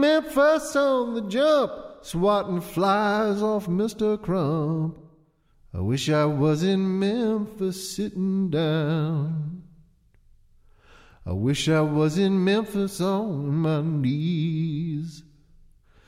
Memphis on the jump, swatting flies off Mr. Crump. I wish I was in Memphis sitting down. I wish I was in Memphis on my knees.